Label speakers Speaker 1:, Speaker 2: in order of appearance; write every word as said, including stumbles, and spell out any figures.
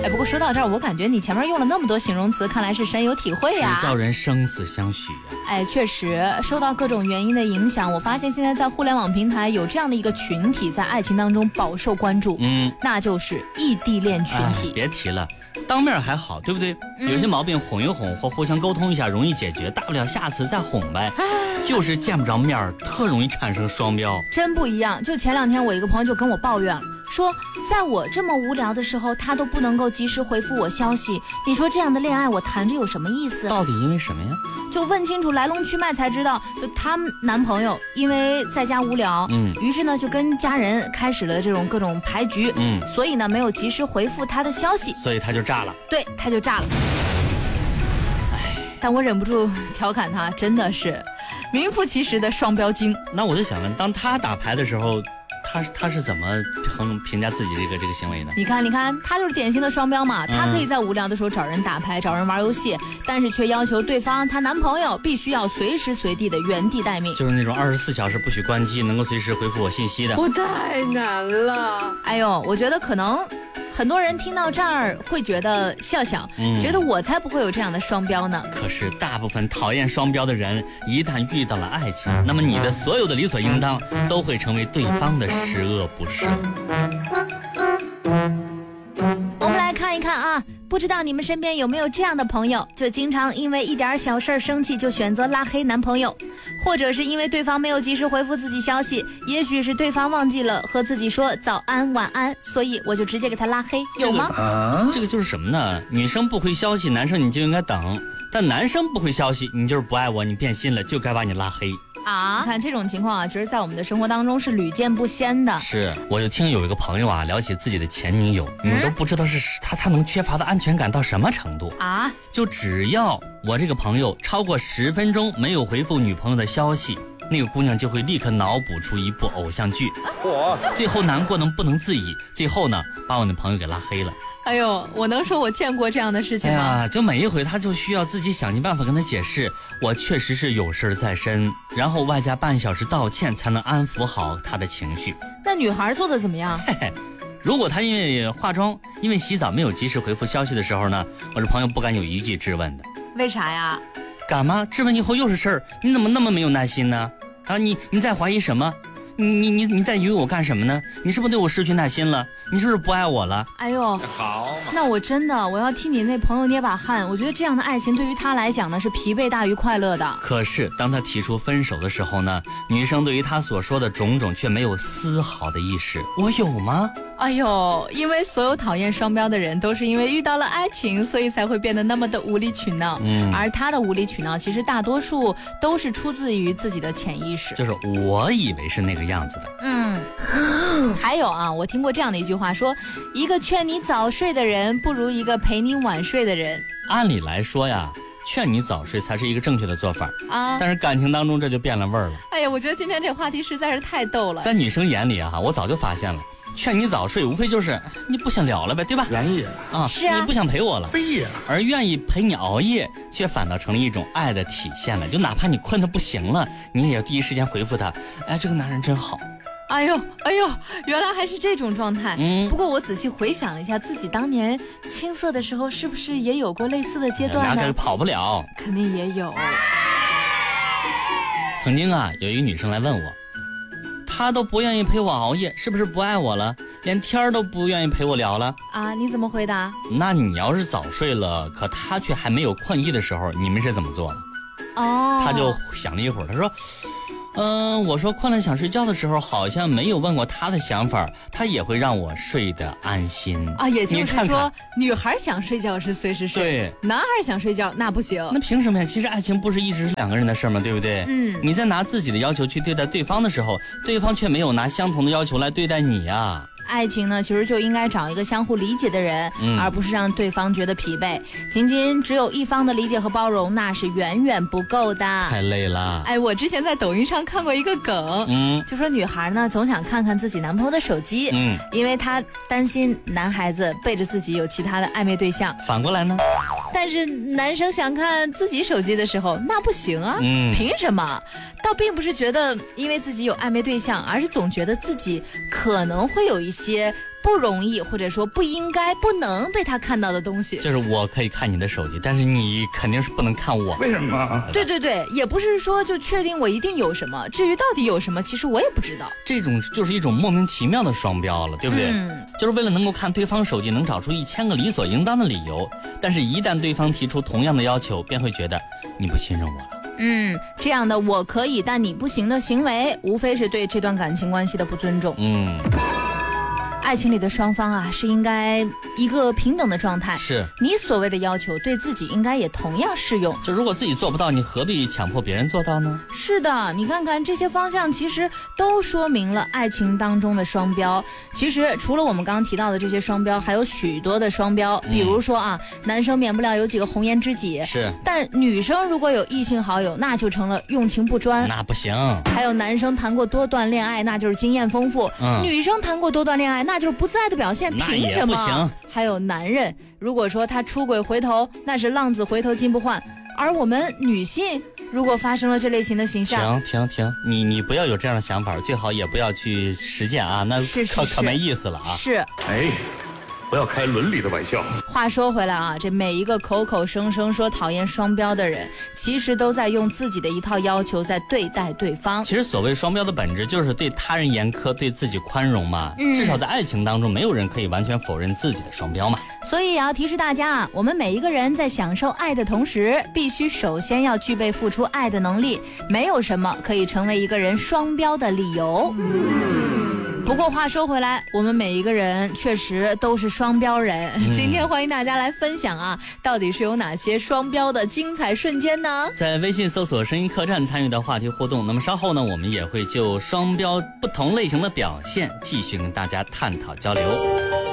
Speaker 1: 不过说到这儿，我感觉你前面用了那么多形容词，看来是深有体会呀、啊，
Speaker 2: 只叫人生死相许呀、
Speaker 1: 啊。哎，确实，受到各种原因的影响，我发现现在在互联网平台有这样的一个群体，在爱情当中饱受关注，嗯，那就是异地恋群体。
Speaker 2: 哎、别提了。当面还好，对不对？有些毛病哄一哄或互相沟通一下容易解决，大不了下次再哄呗。就是见不着面，特容易产生双标。
Speaker 1: 真不一样。就前两天我一个朋友就跟我抱怨了，说在我这么无聊的时候，他都不能够及时回复我消息。你说这样的恋爱我谈着有什么意思？
Speaker 2: 到底因为什么呀？
Speaker 1: 就问清楚来龙去脉才知道，就她男朋友因为在家无聊，嗯，于是呢就跟家人开始了这种各种牌局，嗯，所以呢没有及时回复他的消息，
Speaker 2: 所以他就炸了。
Speaker 1: 对，他就炸了。哎，但我忍不住调侃他，真的是名副其实的双标精。
Speaker 2: 那我就想问，当他打牌的时候，他他是怎么评评价自己这个这个行为的？
Speaker 1: 你看，你看，他就是典型的双标嘛。他可以在无聊的时候找人打牌、找人玩游戏，但是却要求对方她男朋友必须要随时随地的原地待命，
Speaker 2: 就是那种二十四小时不许关机，能够随时回复我信息的。
Speaker 3: 我太难了。
Speaker 1: 哎呦，我觉得可能很多人听到这儿会觉得笑笑，嗯、觉得我才不会有这样的双标呢。
Speaker 2: 可是大部分讨厌双标的人，一旦遇到了爱情，那么你的所有的理所应当都会成为对方的十恶不赦。
Speaker 1: 我们来看一看啊，不知道你们身边有没有这样的朋友，就经常因为一点小事生气就选择拉黑男朋友，或者是因为对方没有及时回复自己消息，也许是对方忘记了和自己说早安晚安，所以我就直接给他拉黑，有吗？
Speaker 2: 这个、啊、这个就是什么呢？女生不回消息，男生你就应该等，但男生不回消息，你就是不爱我，你变心了，就该把你拉黑
Speaker 1: 啊！看这种情况啊，其实在我们的生活当中是屡见不鲜的。
Speaker 2: 是，我就听有一个朋友啊聊起自己的前女友，嗯、你都不知道是他他能缺乏的安全感到什么程度啊！就只要我这个朋友超过十分钟没有回复女朋友的消息，那个姑娘就会立刻脑补出一部偶像剧，我最后难过能不能自已，最后呢把我的朋友给拉黑了。
Speaker 1: 哎呦，我能说我见过这样的事情吗？
Speaker 2: 哎呀，就每一回他就需要自己想尽办法跟他解释，我确实是有事在身，然后外加半小时道歉才能安抚好他的情绪。
Speaker 1: 那女孩做的怎么样？
Speaker 2: 嘿嘿，如果他因为化妆、因为洗澡没有及时回复消息的时候呢，我这朋友不敢有一句质问的。
Speaker 1: 为啥呀？
Speaker 2: 干嘛？质问以后又是事儿，你怎么那么没有耐心呢？啊，你你在怀疑什么？你你你你在以为我干什么呢？你是不是对我失去耐心了？你是不是不爱我了？
Speaker 1: 哎呦，好嘛，那我真的我要替你那朋友捏把汗。我觉得这样的爱情对于他来讲呢是疲惫大于快乐的。
Speaker 2: 可是当他提出分手的时候呢，女生对于他所说的种种却没有丝毫的意识。我有吗？
Speaker 1: 哎呦，因为所有讨厌双标的人都是因为遇到了爱情，所以才会变得那么的无理取闹。嗯，而他的无理取闹其实大多数都是出自于自己的潜意识，
Speaker 2: 就是我以为是那个样子的。
Speaker 1: 嗯，还有啊，我听过这样的一句话说，一个劝你早睡的人不如一个陪你晚睡的人。
Speaker 2: 按理来说呀，劝你早睡才是一个正确的做法啊，但是感情当中这就变了味儿了。
Speaker 1: 哎呀，我觉得今天这个话题实在是太逗了。
Speaker 2: 在女生眼里啊，我早就发现了，劝你早睡无非就是你不想聊了呗，对吧？
Speaker 3: 原野
Speaker 2: 啊，
Speaker 1: 是啊，
Speaker 2: 你不想陪我了，
Speaker 3: 非也了。
Speaker 2: 而愿意陪你熬夜，却反倒成了一种爱的体现了。就哪怕你困得不行了，你也要第一时间回复他，哎，这个男人真好。
Speaker 1: 哎呦哎呦，原来还是这种状态。嗯，不过我仔细回想一下，自己当年青涩的时候，是不是也有过类似的阶段呢？
Speaker 2: 跑不了，
Speaker 1: 肯定也有。
Speaker 2: 曾经啊，有一个女生来问我，她都不愿意陪我熬夜，是不是不爱我了？连天都不愿意陪我聊了
Speaker 1: 啊？你怎么回答？
Speaker 2: 那你要是早睡了，可她却还没有困意的时候，你们是怎么做的？
Speaker 1: 哦，
Speaker 2: 她就想了一会儿，她说。嗯、呃，我说困了想睡觉的时候，好像没有问过他的想法，他也会让我睡得安心
Speaker 1: 啊。也就是说，
Speaker 2: 看看
Speaker 1: 女孩想睡觉是随时睡，
Speaker 2: 对，
Speaker 1: 男孩想睡觉那不行。
Speaker 2: 那凭什么呀？其实爱情不是一直是两个人的事吗？对不对？嗯，你在拿自己的要求去对待对方的时候，对方却没有拿相同的要求来对待你呀。
Speaker 1: 爱情呢，其实就应该找一个相互理解的人，嗯、而不是让对方觉得疲惫。仅仅只有一方的理解和包容，那是远远不够的。
Speaker 2: 太累了。
Speaker 1: 哎，我之前在抖音上看过一个梗，嗯，就说女孩呢总想看看自己男朋友的手机，嗯，因为她担心男孩子背着自己有其他的暧昧对象。
Speaker 2: 反过来呢？
Speaker 1: 但是男生想看自己手机的时候，那不行啊，嗯，凭什么？倒并不是觉得因为自己有暧昧对象，而是总觉得自己可能会有一些不容易或者说不应该不能被他看到的东西。
Speaker 2: 就是我可以看你的手机，但是你肯定是不能看我。
Speaker 4: 为什么？
Speaker 1: 对对对，也不是说就确定我一定有什么，至于到底有什么，其实我也不知道。
Speaker 2: 这种就是一种莫名其妙的双标了，对不对？
Speaker 1: 嗯，
Speaker 2: 就是为了能够看对方手机，能找出一千个理所应当的理由，但是一旦对方提出同样的要求，便会觉得你不信任我了。
Speaker 1: 嗯，这样的我可以但你不行的行为，无非是对这段感情关系的不尊重。
Speaker 2: 嗯，
Speaker 1: 爱情里的双方啊，是应该一个平等的状态。
Speaker 2: 是
Speaker 1: 你所谓的要求，对自己应该也同样适用。
Speaker 2: 就如果自己做不到，你何必强迫别人做到呢？
Speaker 1: 是的，你看看这些方向，其实都说明了爱情当中的双标。其实除了我们刚刚提到的这些双标，还有许多的双标。比如说啊，嗯、男生免不了有几个红颜知己，
Speaker 2: 是，
Speaker 1: 但女生如果有异性好友，那就成了用情不专，
Speaker 2: 那不行。
Speaker 1: 还有男生谈过多段恋爱，那就是经验丰富；嗯、女生谈过多段恋爱，那就是不在的表现，凭什么？
Speaker 2: 不行。
Speaker 1: 还有男人，如果说他出轨回头，那是浪子回头金不换，而我们女性如果发生了这类型的形象，
Speaker 2: 停停停，你你不要有这样的想法，最好也不要去实践啊，那
Speaker 1: 是是是
Speaker 2: 可可没意思了啊。
Speaker 1: 是，
Speaker 4: 哎，不要开伦理的玩笑。
Speaker 1: 话说回来啊，这每一个口口声声说讨厌双标的人，其实都在用自己的一套要求在对待对方。
Speaker 2: 其实所谓双标的本质就是对他人严苛，对自己宽容嘛。
Speaker 1: 嗯、
Speaker 2: 至少在爱情当中，没有人可以完全否认自己的双标嘛。
Speaker 1: 所以也要提示大家啊，我们每一个人在享受爱的同时，必须首先要具备付出爱的能力。没有什么可以成为一个人双标的理由。不过话说回来，我们每一个人确实都是双标人。嗯、今天欢迎大家来分享啊，到底是有哪些双标的精彩瞬间呢？
Speaker 2: 在微信搜索声音客栈参与的话题互动，那么稍后呢，我们也会就双标不同类型的表现继续跟大家探讨交流。